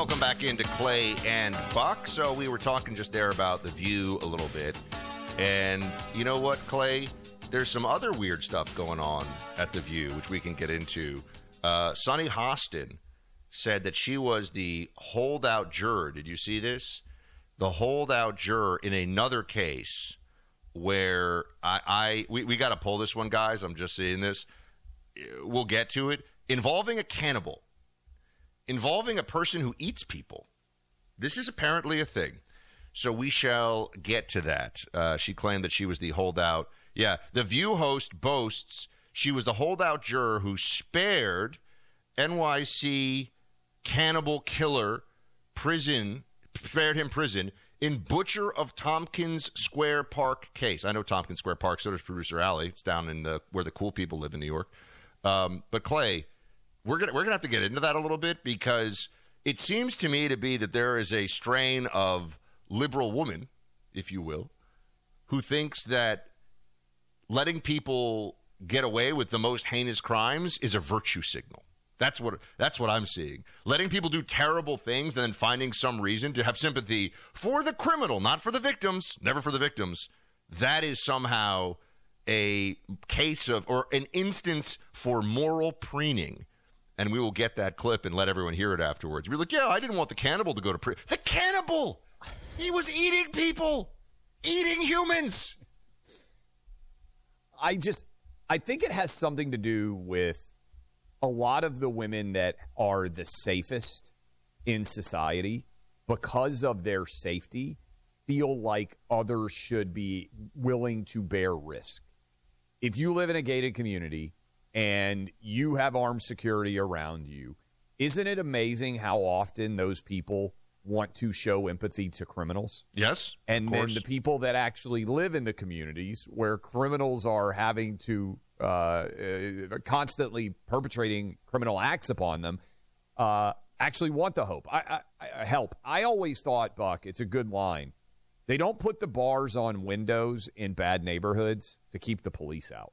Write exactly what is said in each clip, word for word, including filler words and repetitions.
Welcome back into Clay and Buck. So we were talking just there about The View a little bit. And you know what, Clay? There's some other weird stuff going on at The View, which we can get into. Uh, Sunny Hostin said that she was the holdout juror. Did you see this? The holdout juror in another case where I, I we, we got to pull this one, guys. I'm just saying this. We'll get to it. Involving a cannibal. Involving a person who eats people. This is apparently a thing. So we shall get to that. Uh, she claimed that she was the holdout. Yeah, the View host boasts she was the holdout juror who spared N Y C cannibal killer prison, spared him prison in Butcher of Tompkins Square Park case. I know Tompkins Square Park, so does producer Allie. It's down in the where the cool people live in New York. Um, but Clay, we're gonna we're gonna have to get into that a little bit because it seems to me to be that there is a strain of liberal woman, if you will, who thinks that letting people get away with the most heinous crimes is a virtue signal. That's what that's what I'm seeing. Letting people do terrible things and then finding some reason to have sympathy for the criminal, not for the victims, never for the victims. That is somehow a case of, or an instance for moral preening. And we will get that clip and let everyone hear it afterwards. We're like, yeah, I didn't want the cannibal to go to prison. The cannibal! He was eating people! Eating humans! I just, I think it has something to do with a lot of the women that are the safest in society, because of their safety, feel like others should be willing to bear risk. If you live in a gated community and you have armed security around you, isn't it amazing how often those people want to show empathy to criminals? Yes, and then the people that actually live in the communities where criminals are having to uh, uh, constantly perpetrating criminal acts upon them uh, actually want the hope. I, I, I help. I always thought, Buck, it's a good line. They don't put the bars on windows in bad neighborhoods to keep the police out.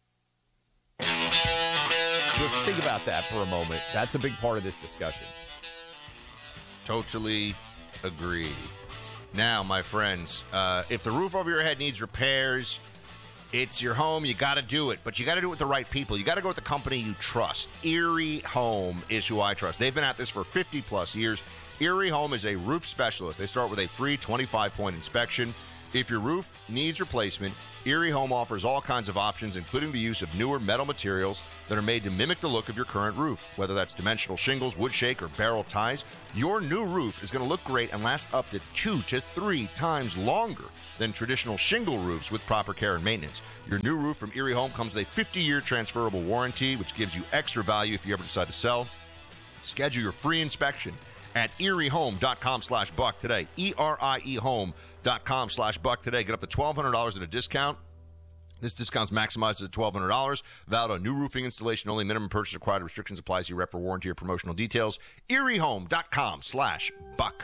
Just think about that for a moment. That's a big part of this discussion. Totally agree. Now, my friends, uh, if the roof over your head needs repairs, it's your home, you got to do it. But you got to do it with the right people. You got to go with the company you trust. Erie Home is who I trust. They've been at this for fifty plus years. Erie Home is a roof specialist. They start with a free twenty-five point inspection. If your roof needs replacement, Erie Home offers all kinds of options, including the use of newer metal materials that are made to mimic the look of your current roof. Whether that's dimensional shingles, wood shake, or barrel ties, your new roof is going to look great and last up to two to three times longer than traditional shingle roofs with proper care and maintenance. Your new roof from Erie Home comes with a fifty-year transferable warranty, which gives you extra value if you ever decide to sell. Schedule your free inspection at eriehome.com slash buck today. E R I E home.com slash buck today. Get up to twelve hundred dollars in a discount. This discount's maximized at twelve hundred dollars. Valid on new roofing installation only. Minimum purchase required. Restrictions apply. See rep for warranty or promotional details. eriehome.com slash buck.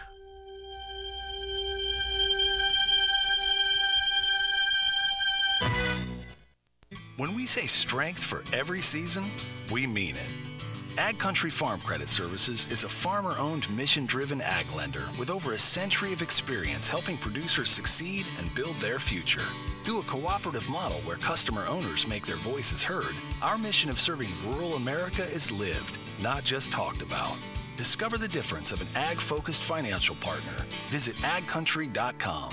When we say strength for every season, we mean it. Ag Country Farm Credit Services is a farmer-owned, mission-driven ag lender with over a century of experience helping producers succeed and build their future. Through a cooperative model where customer owners make their voices heard, our mission of serving rural America is lived, not just talked about. Discover the difference of an ag-focused financial partner. Visit ag country dot com.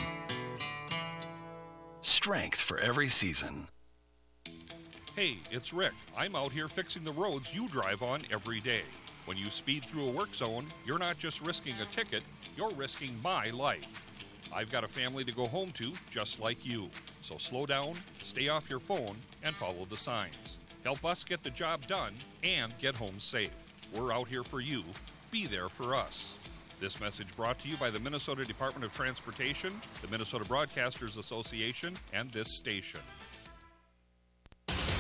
Strength for every season. Hey, it's Rick. I'm out here fixing the roads you drive on every day. When you speed through a work zone, you're not just risking a ticket, you're risking my life. I've got a family to go home to, just like you. So slow down, stay off your phone, and follow the signs. Help us get the job done and get home safe. We're out here for you. Be there for us. This message brought to you by the Minnesota Department of Transportation, the Minnesota Broadcasters Association, and this station.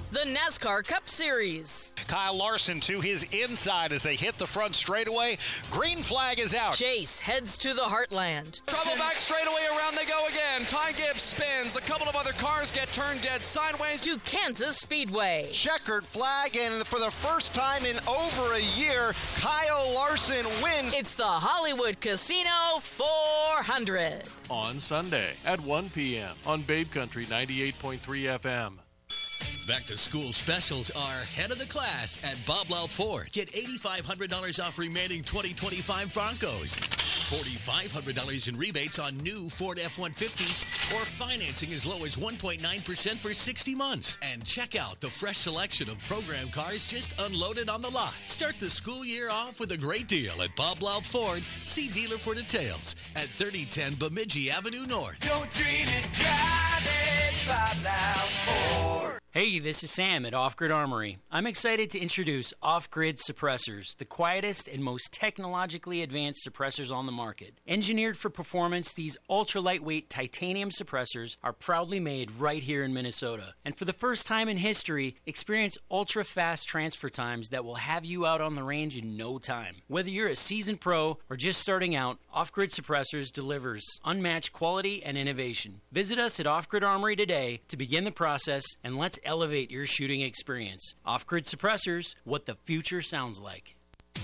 The NASCAR Cup Series. Kyle Larson to his inside as they hit the front straightaway. Green flag is out. Chase heads to the Heartland. Trouble back straightaway, around they go again. Ty Gibbs spins. A couple of other cars get turned dead sideways. To Kansas Speedway. Checkered flag, and for the first time in over a year, Kyle Larson wins. It's the Hollywood Casino four hundred. On Sunday at one p.m. on Babe Country ninety-eight point three F M. Back to school specials are head of the class at Bob Loud Ford. Get eight thousand five hundred dollars off remaining twenty twenty-five Broncos. four thousand five hundred dollars in rebates on new Ford F one fifties or financing as low as one point nine percent for sixty months. And check out the fresh selection of program cars just unloaded on the lot. Start the school year off with a great deal at Bob Loud Ford. See dealer for details at thirty ten Bemidji Avenue North. Don't dream it, drive it, Bob Loud Ford. Hey, this is Sam at Off Grid Armory. I'm excited to introduce Off Grid Suppressors, the quietest and most technologically advanced suppressors on the market. Engineered for performance, these ultra-lightweight titanium suppressors are proudly made right here in Minnesota. And for the first time in history, experience ultra-fast transfer times that will have you out on the range in no time. Whether you're a seasoned pro or just starting out, Off Grid Suppressors delivers unmatched quality and innovation. Visit us at Off Grid Armory today to begin the process, and let's elevate your shooting experience. Off-Grid Suppressors, what the future sounds like.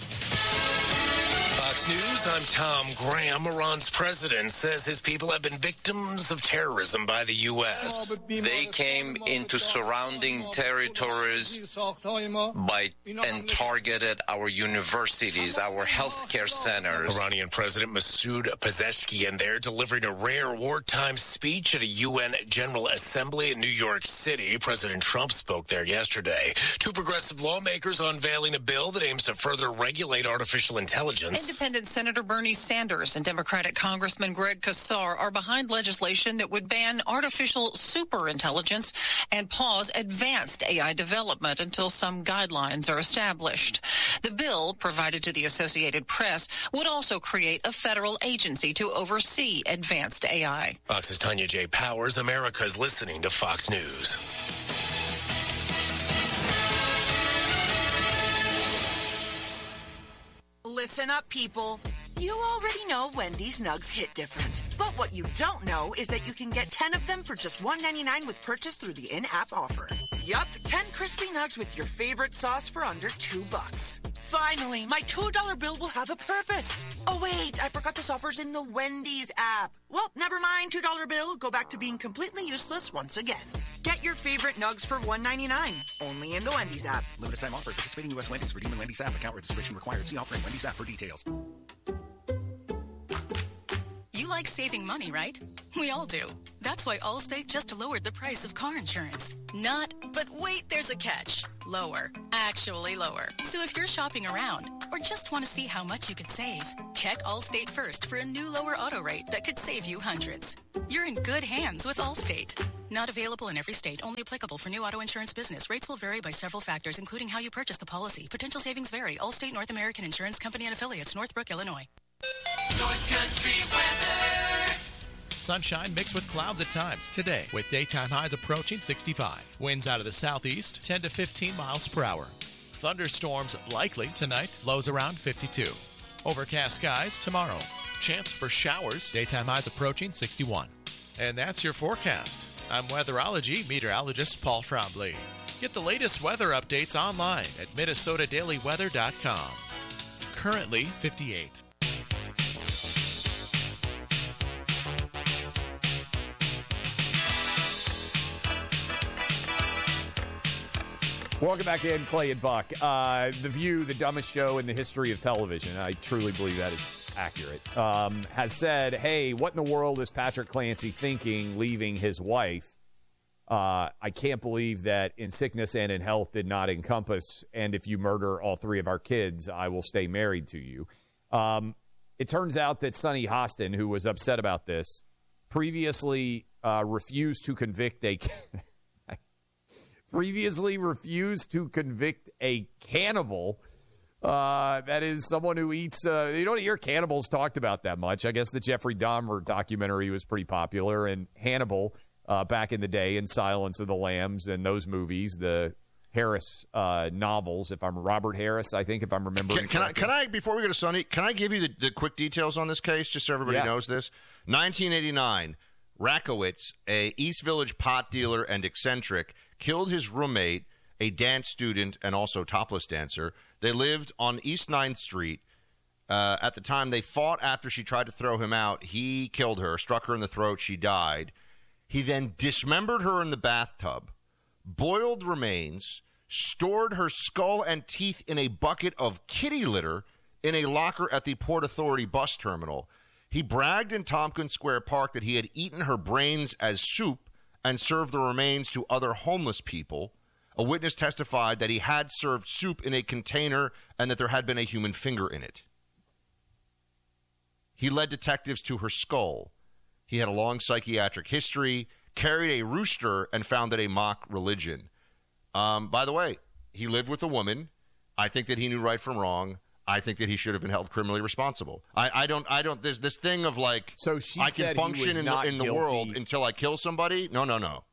Fox News, I'm Tom Graham. Iran's president says his people have been victims of terrorism by the U S. They came into surrounding territories by and targeted our universities, our healthcare centers. Iranian President Masoud Pezeshkian there delivering a rare wartime speech at a U N General Assembly in New York City. President Trump spoke there yesterday. Two progressive lawmakers unveiling a bill that aims to further regulate artificial intelligence. Independent Senator Bernie Sanders and Democratic Congressman Greg Casar are behind legislation that would ban artificial superintelligence and pause advanced A I development until some guidelines are established. The bill, provided to the Associated Press, would also create a federal agency to oversee advanced A I. Fox's Tanya J. Powers, America's listening to Fox News. Listen up, people. You already know Wendy's nugs hit different. But what you don't know is that you can get ten of them for just one dollar and ninety-nine cents with purchase through the in-app offer. Yup, ten crispy nugs with your favorite sauce for under two bucks. Finally, my two dollar bill will have a purpose. Oh, wait, I forgot this offer's in the Wendy's app. Well, never mind, two dollar bill. Go back to being completely useless once again. Get your favorite nugs for one dollar and ninety-nine cents. Only in the Wendy's app. Limited time offer. Participating U S Wendy's. Redeem in Wendy's app. Account registration required. See offer in Wendy's app for details. You like saving money, right? We all do. That's why Allstate just lowered the price of car insurance. Not, but wait, there's a catch. Lower. Actually lower. So if you're shopping around or just want to see how much you could save, check Allstate first for a new lower auto rate that could save you hundreds. You're in good hands with Allstate. Not available in every state. Only applicable for new auto insurance business. Rates will vary by several factors, including how you purchase the policy. Potential savings vary. Allstate North American Insurance Company and Affiliates, Northbrook, Illinois. North Country weather. Sunshine mixed with clouds at times today, with daytime highs approaching sixty-five. Winds out of the southeast, ten to fifteen miles per hour. Thunderstorms likely tonight, lows around fifty-two. Overcast skies tomorrow. Chance for showers, daytime highs approaching sixty-one. And that's your forecast. I'm weatherology meteorologist Paul Trombley. Get the latest weather updates online at Minnesota Daily Weather dot com. Currently fifty-eight. Welcome back in, Clay and Buck. Uh, the View, the dumbest show in the history of television, I truly believe that is accurate, um, has said, hey, what in the world is Patrick Clancy thinking leaving his wife? Uh, I can't believe that in sickness and in health did not encompass, and if you murder all three of our kids, I will stay married to you. Um, it turns out that Sonny Hostin, who was upset about this, previously uh, refused to convict a... previously refused to convict a cannibal. Uh, that is someone who eats, uh, you don't hear cannibals talked about that much. I guess the Jeffrey Dahmer documentary was pretty popular, and Hannibal, uh, back in the day in Silence of the Lambs and those movies, the Harris uh, novels. If I'm Robert Harris, I think if I'm remembering. Can, can I? Can I? Before we go to Sonny, can I give you the, the quick details on this case, just so everybody yeah. knows this? nineteen eighty-nine, Rakowitz, a East Village pot dealer and eccentric, killed his roommate, a dance student and also topless dancer. They lived on East ninth Street. Uh, at the time, they fought after she tried to throw him out. He killed her, struck her in the throat. She died. He then dismembered her in the bathtub, boiled remains, stored her skull and teeth in a bucket of kitty litter in a locker at the Port Authority bus terminal. He bragged in Tompkins Square Park that he had eaten her brains as soup and served the remains to other homeless people. A witness testified that he had served soup in a container and that there had been a human finger in it. He led detectives to her skull. He had a long psychiatric history, carried a rooster, and founded a mock religion. Um, by the way, he lived with a woman. I think that he knew right from wrong. I think that he should have been held criminally responsible. I, I don't. I don't. There's this thing of like, so she I said can function he was in, not the, in the guilty. world until I kill somebody. No, no, no.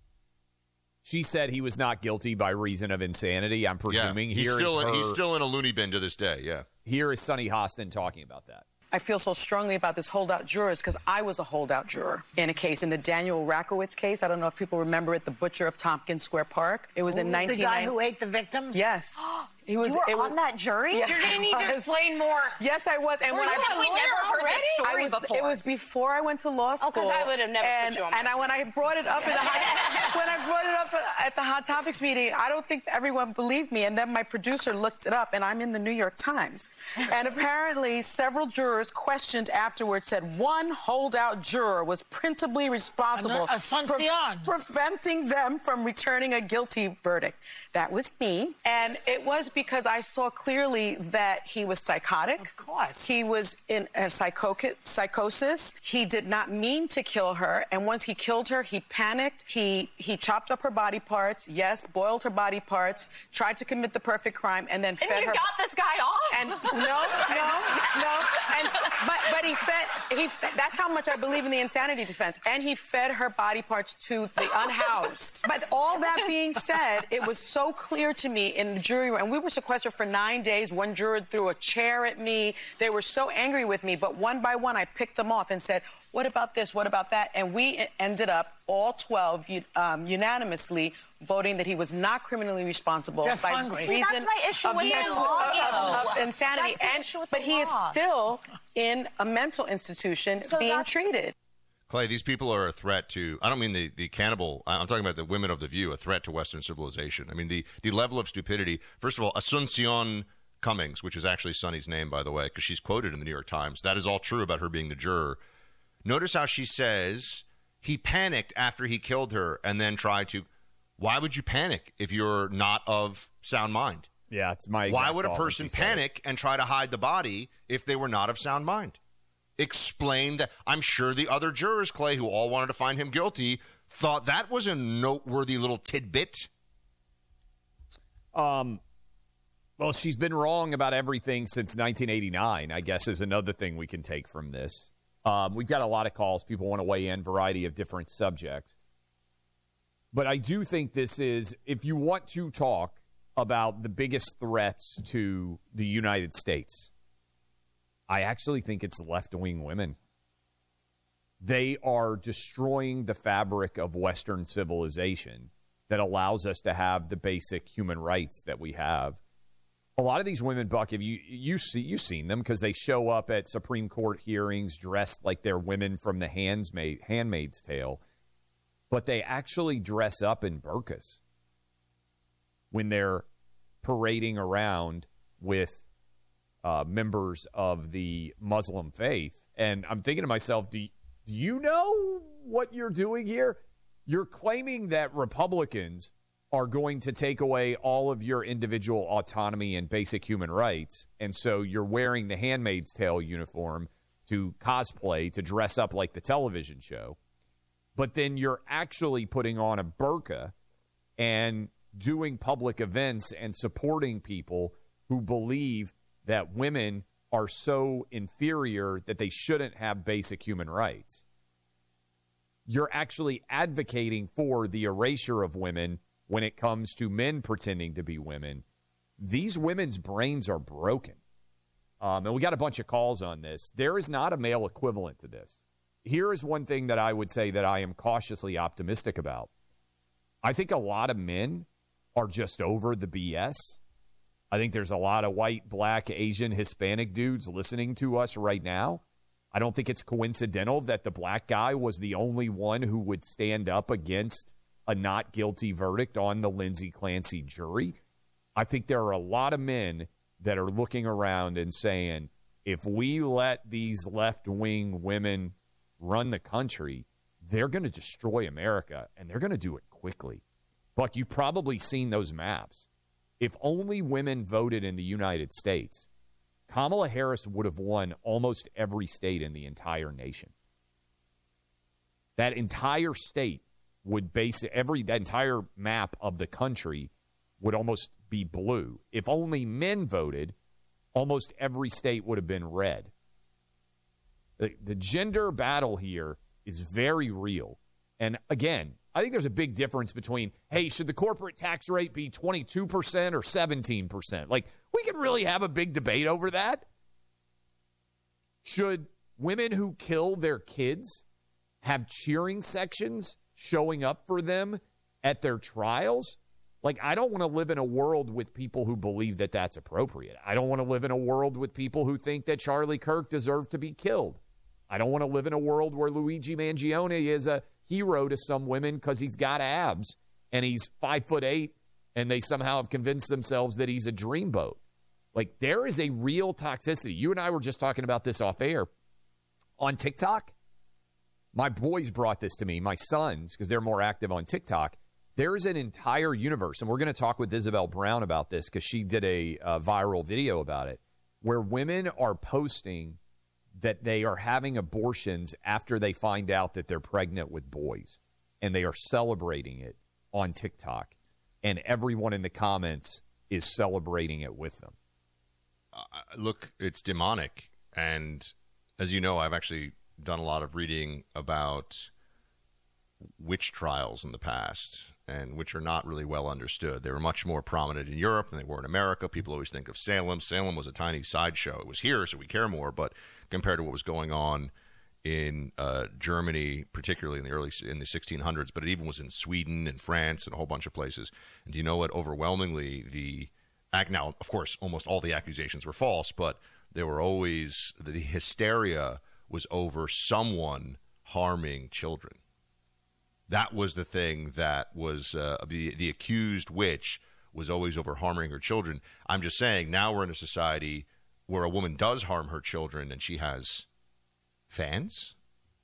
She said he was not guilty by reason of insanity. I'm presuming. Yeah, he's Here still is her, he's still in a loony bin to this day. Yeah. Here is Sonny Hostin talking about that. I feel so strongly about this holdout jurors because I was a holdout juror in a case, in the Daniel Rakowitz case. I don't know if people remember it, the butcher of Tompkins Square Park. It was Ooh, in nineteen the guy who ate the victims? Yes. He was, you were it was, on that jury? Yes, You're going to need to explain more. Yes, I was. And Were when you I a lawyer never heard already? this story I was, before. It was before I went to law school. Oh, because I would have never and, put you on And I, when I brought it up in the hot, when I brought it up at the Hot Topics meeting, I don't think everyone believed me. And then my producer looked it up, and I'm in the New York Times. And apparently, several jurors questioned afterwards said one holdout juror was principally responsible A- Asuncion. for preventing them from returning a guilty verdict. That was me. And it was because I saw clearly that he was psychotic. Of course. He was in a psycho- psychosis. He did not mean to kill her. And once he killed her, he panicked. He he chopped up her body parts. Yes, boiled her body parts. Tried to commit the perfect crime, and then And fed you her. got this guy off? And no, no, no. And but but he fed. He. That's how much I believe in the insanity defense. And he fed her body parts to the unhoused. But all that being said, it was so clear to me in the jury room, and we were sequestered for nine days. One juror threw a chair at me. They were so angry with me, but one by one, I picked them off and said, what about this? What about that? And we ended up, all twelve, um, unanimously voting that he was not criminally responsible Just by hungry. reason See, that's my issue of, with the mental- law, of- of though. insanity. That's the And, issue with but the he is law. still in a mental institution So being that's- treated. Clay, these people are a threat to, I don't mean the, the cannibal, I'm talking about the women of the View, a threat to Western civilization. I mean, the, the level of stupidity. First of all, Asuncion Cummings, which is actually Sonny's name, by the way, because she's quoted in the New York Times. That is all true about her being the juror. Notice how she says he panicked after he killed her and then tried to. Why would you panic if you're not of sound mind? Yeah, it's my. Why exact would a thought when person she said it. panic and try to hide the body if they were not of sound mind? Explain that. I'm sure the other jurors, Clay, who all wanted to find him guilty, thought that was a noteworthy little tidbit. Um, well, she's been wrong about everything since nineteen eighty-nine, I guess, is another thing we can take from this. Um, we've got a lot of calls. People want to weigh in, variety of different subjects. But I do think this is, if you want to talk about the biggest threats to the United States, I actually think it's left-wing women. They are destroying the fabric of Western civilization that allows us to have the basic human rights that we have. A lot of these women, Buck, if you you see you've seen them because they show up at Supreme Court hearings dressed like they're women from the Handmaid, Handmaid's Tale, but they actually dress up in burqas when they're parading around with uh, members of the Muslim faith. And I'm thinking to myself, do, do you know what you're doing here? You're claiming that Republicans are going to take away all of your individual autonomy and basic human rights. And so you're wearing the Handmaid's Tale uniform to cosplay, to dress up like the television show. But then you're actually putting on a burqa and doing public events and supporting people who believe that women are so inferior that they shouldn't have basic human rights. you're actually advocating for the erasure of women when it comes to men pretending to be women. These women's brains are broken. Um, and we got a bunch of calls on this. There is not a male equivalent to this. Here is one thing that I would say that I am cautiously optimistic about. I think a lot of men are just over the B S. I think there's a lot of white, black, Asian, Hispanic dudes listening to us right now. I don't think it's coincidental that the black guy was the only one who would stand up against a not guilty verdict on the Lindsey Clancy jury. I think there are a lot of men that are looking around and saying, if we let these left-wing women run the country, they're going to destroy America, and they're going to do it quickly. Buck, you've probably seen those maps. If only women voted in the United States, Kamala Harris would have won almost every state in the entire nation. That entire state would base every that entire map of the country would almost be blue. If only men voted, almost every state would have been red. The, the gender battle here is very real. And again, I think there's a big difference between, hey, should the corporate tax rate be twenty-two percent or seventeen percent? Like, we could really have a big debate over that. Should women who kill their kids have cheering sections showing up for them at their trials? Like, I don't want to live in a world with people who believe that that's appropriate. I don't want to live in a world with people who think that Charlie Kirk deserved to be killed. I don't want to live in a world where Luigi Mangione is a hero to some women because he's got abs and he's five foot eight and they somehow have convinced themselves that he's a dreamboat. Like, there is a real toxicity. You and I were just talking about this off air. On TikTok, my boys brought this to me, my sons, because they're more active on TikTok. There's an entire universe, and we're going to talk with Isabel Brown about this because she did a, a viral video about it, where women are posting that they are having abortions after they find out that they're pregnant with boys, and they are celebrating it on TikTok, and everyone in the comments is celebrating it with them. Uh, look, it's demonic, and as you know, I've actually done a lot of reading about witch trials in the past, and which are not really well understood. They were much more prominent in Europe than they were in America. People always think of Salem. Salem was a tiny sideshow. It was here, so we care more, but compared to what was going on in uh, Germany, particularly in the early in the sixteen hundreds, but it even was in Sweden and France and a whole bunch of places. And do you know what? Overwhelmingly, the act now, of course, almost all the accusations were false, but there were always the hysteria was over someone harming children. That was the thing that was uh, the the accused witch was always over harming her children. I'm just saying, now we're in a society where a woman does harm her children and she has fans.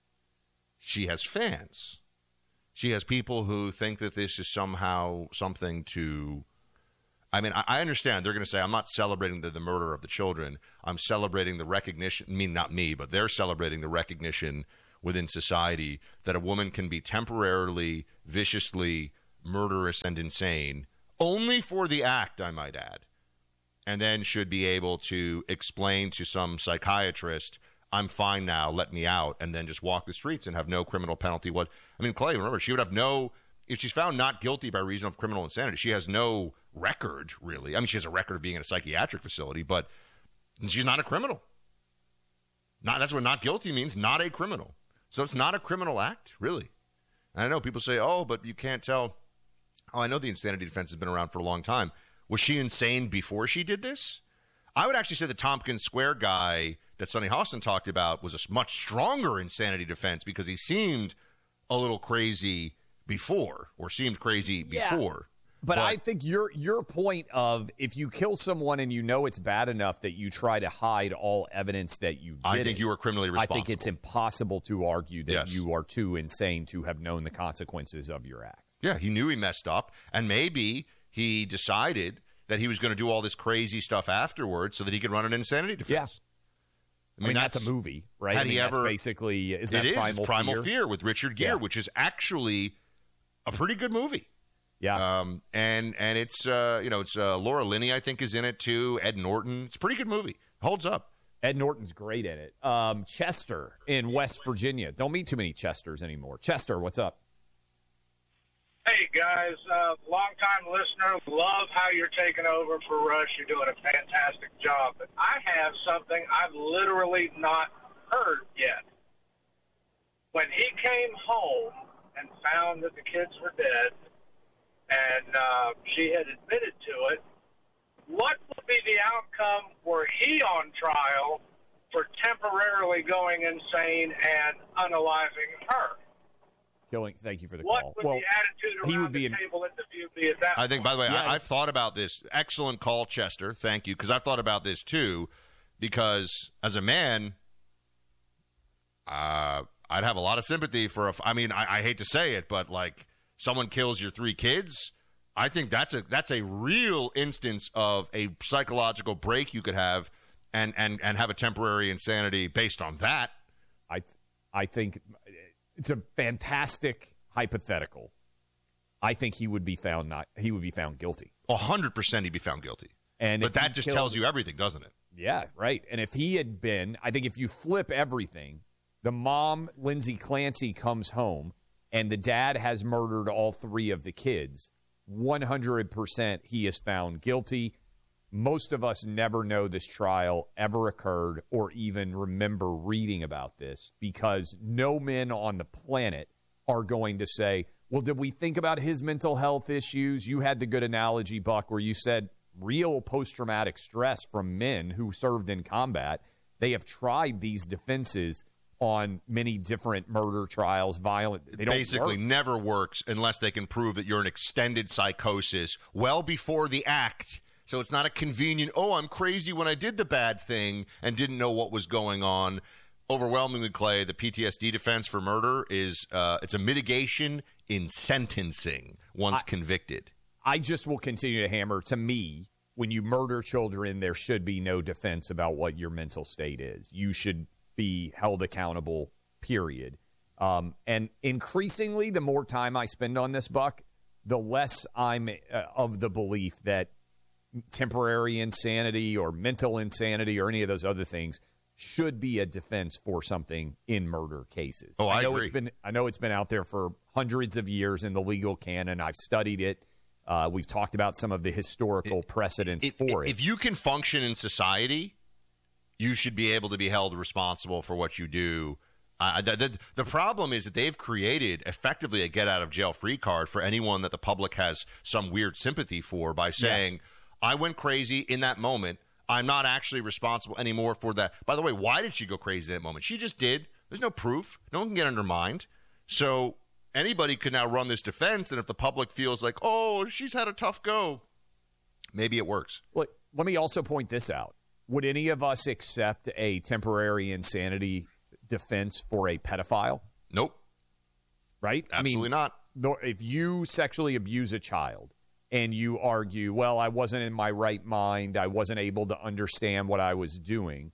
She has fans. She has people who think that this is somehow something to... I mean, I, I understand. They're going to say, I'm not celebrating the, the murder of the children. I'm celebrating the recognition. I mean, not me, but they're celebrating the recognition within society that a woman can be temporarily, viciously murderous and insane, only for the act, I might add, and then should be able to explain to some psychiatrist, I'm fine now, let me out, and then just walk the streets and have no criminal penalty. What I mean, Clay, remember, she would have no, if she's found not guilty by reason of criminal insanity, she has no record, really. I mean, she has a record of being in a psychiatric facility, but she's not a criminal. Not, that's what not guilty means, not a criminal. So it's not a criminal act, really. And I know people say, oh, but you can't tell. Oh, I know the insanity defense has been around for a long time. Was she insane before she did this? I would actually say the Tompkins Square guy that Sonny Hostin talked about was a much stronger insanity defense because he seemed a little crazy before or seemed crazy yeah. before. But, but I think your your point of if you kill someone and you know it's bad enough that you try to hide all evidence that you did, I think you are criminally responsible. I think it's impossible to argue that yes. you are too insane to have known the consequences of your acts. Yeah, he knew he messed up, and maybe he decided that he was going to do all this crazy stuff afterwards so that he could run an insanity defense. Yeah. I mean, I mean that's, that's a movie, right? Had I mean, he ever basically is that it Primal, is, Primal Fear? Fear with Richard Gere, yeah. which is actually a pretty good movie. Yeah, um, and and it's uh, you know it's uh, Laura Linney I think is in it too. Ed Norton. It's a pretty good movie. Holds up. Ed Norton's great in it. Um, Chester in West Virginia. Don't meet too many Chesters anymore. Chester, what's up? Hey, guys. Uh, long-time listener. Love how you're taking over for Rush. You're doing a fantastic job. But I have something I've literally not heard yet. When he came home and found that the kids were dead and uh, she had admitted to it, what would be the outcome were he on trial for temporarily going insane and unaliving her? Killing. Thank you for the what call. What would well, the attitude around he would be the in, table at the View be at that I think, point? by the way, Yeah, I, I've thought about this. Excellent call, Chester. Thank you, because I've thought about this too. Because as a man, uh, I'd have a lot of sympathy for. A, I mean, I, I hate to say it, but like someone kills your three kids. I think that's a that's a real instance of a psychological break you could have, and and and have a temporary insanity based on that. I I think it's a fantastic hypothetical. I think he would be found not. He would be found guilty. A hundred percent, he'd be found guilty. And but if that he just killed- tells you everything, doesn't it? Yeah, right. And if he had been, I think if you flip everything, the mom, Lindsay Clancy, comes home and the dad has murdered all three of the kids, one hundred percent he is found guilty. Most of us never know this trial ever occurred or even remember reading about this because no men on the planet are going to say, well, did we think about his mental health issues? You had the good analogy, Buck, where you said real post-traumatic stress from men who served in combat. They have tried these defenses on many different murder trials, violent. They don't basically work. never works unless they can prove that you're in extended psychosis well before the act. So it's not a convenient, oh, I'm crazy when I did the bad thing and didn't know what was going on. Overwhelmingly, Clay, the P T S D defense for murder is uh, it's a mitigation in sentencing once I, convicted. I just will continue to hammer. To me, when you murder children, there should be no defense about what your mental state is. You should be held accountable, period. Um, and increasingly, the more time I spend on this, Buck, the less I'm uh, of the belief that temporary insanity or mental insanity or any of those other things should be a defense for something in murder cases. Oh, I know agree. It's been, I know it's been out there for hundreds of years in the legal canon. I've studied it. Uh, we've talked about some of the historical precedents If, for it. if you can function in society, you should be able to be held responsible for what you do. Uh, the, the, the problem is that they've created effectively a get-out-of-jail-free card for anyone that the public has some weird sympathy for by saying, Yes. I went crazy in that moment. I'm not actually responsible anymore for that. By the way, why did she go crazy in that moment? She just did. There's no proof. No one can get undermined. So anybody could now run this defense, and if the public feels like, oh, she's had a tough go, maybe it works. Look, let me also point this out. Would any of us accept a temporary insanity defense for a pedophile? Nope. Right? Absolutely not. not. If you sexually abuse a child and you argue, well, I wasn't in my right mind, I wasn't able to understand what I was doing,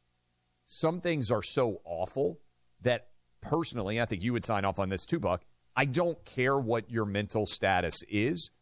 some things are so awful that personally, I think you would sign off on this too, Buck, I don't care what your mental status is.